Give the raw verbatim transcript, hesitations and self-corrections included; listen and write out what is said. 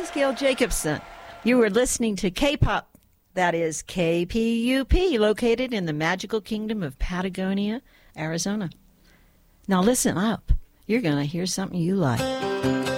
is Gail Jacobson. You were listening to K-Pop, that is K P U P, located in the magical kingdom of Patagonia, Arizona. Now listen up. You're going to hear something you like.